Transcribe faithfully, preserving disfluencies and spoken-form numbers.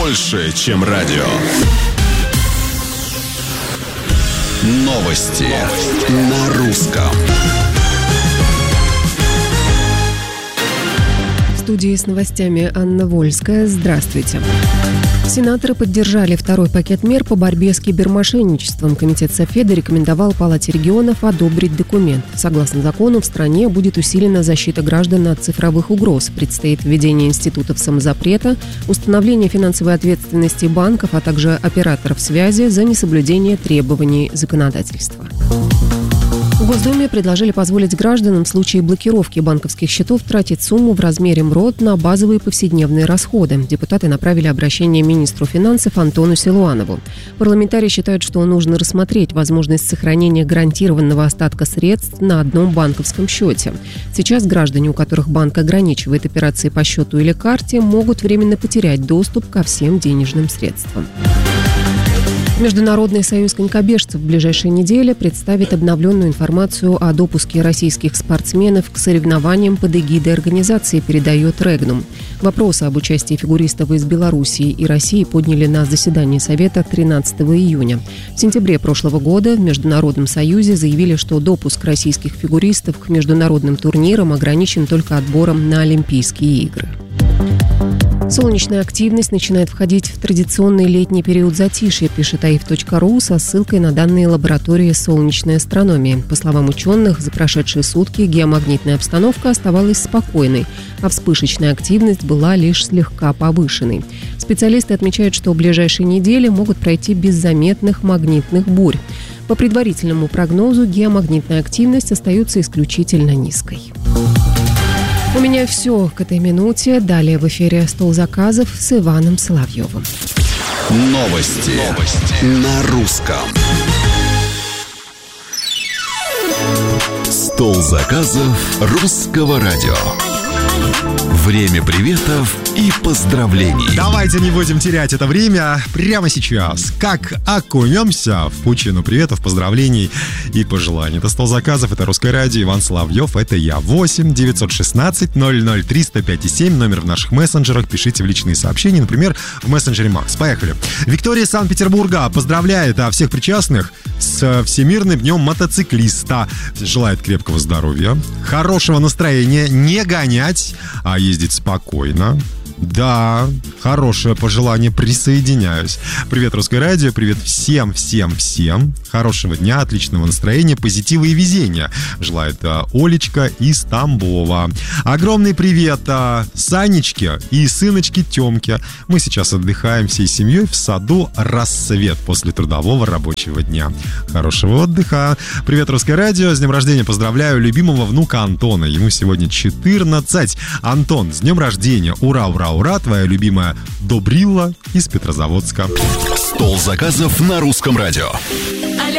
больше, чем радио. Новости, Новости. на русском. В студии с новостями Анна Вольская. Здравствуйте. Сенаторы поддержали второй пакет мер по борьбе с кибермошенничеством. Комитет Софеда рекомендовал Палате регионов одобрить документ. Согласно закону, в стране будет усилена защита граждан от цифровых угроз. Предстоит введение институтов самозапрета, установление финансовой ответственности банков, а также операторов связи за несоблюдение требований законодательства. В Госдуме предложили позволить гражданам в случае блокировки банковских счетов тратить сумму в размере МРОТ на базовые повседневные расходы. Депутаты направили обращение министру финансов Антону Силуанову. Парламентарии считают, что нужно рассмотреть возможность сохранения гарантированного остатка средств на одном банковском счете. Сейчас граждане, у которых банк ограничивает операции по счету или карте, могут временно потерять доступ ко всем денежным средствам. Международный союз конькобежцев в ближайшей неделе представит обновленную информацию о допуске российских спортсменов к соревнованиям под эгидой организации, передает Регнум. Вопросы об участии фигуристов из Белоруссии и России подняли на заседании Совета тринадцатого июня. В сентябре прошлого года в Международном союзе заявили, что допуск российских фигуристов к международным турнирам ограничен только отбором на Олимпийские игры. Солнечная активность начинает входить в традиционный летний период затишья, пишет АИФ точка ру со ссылкой на данные лаборатории солнечной астрономии. По словам ученых, за прошедшие сутки геомагнитная обстановка оставалась спокойной, а вспышечная активность была лишь слегка повышенной. Специалисты отмечают, что в ближайшие недели могут пройти без заметных магнитных бурь. По предварительному прогнозу геомагнитная активность остается исключительно низкой. У меня все к этой минуте. Далее в эфире «Стол заказов» с Иваном Соловьевым. Новости, Новости. на русском. «Стол заказов» Русского радио. Время приветов и поздравлений. Давайте не будем терять это время прямо сейчас. Как окунемся в пучину приветов, поздравлений и пожеланий. Это «Стол заказов», это Русское радио, Иван Соловьев, это я. восемь девятьсот шестнадцать ноль ноль триста пять семь, номер в наших мессенджерах. Пишите в личные сообщения, например, в мессенджере Макс. Поехали. Виктория из Санкт-Петербурга поздравляет всех причастных с Всемирным днем мотоциклиста. Желает крепкого здоровья, хорошего настроения, не гонять, а ездить спокойно. Да, хорошее пожелание, присоединяюсь. Привет, Русское радио, привет всем, всем, всем. Хорошего дня, отличного настроения, позитива и везения. Желает а, Олечка из Тамбова. Огромный привет а, Санечке и сыночке Тёмке. Мы сейчас отдыхаем всей семьей в саду «Рассвет» после трудового рабочего дня. Хорошего отдыха. Привет, Русское радио, с днем рождения поздравляю любимого внука Антона. Ему сегодня четырнадцать. Антон, с днем рождения, ура, ура, ура, твоя любимая Добрилла из Петрозаводска. «Стол заказов» на Русском радио.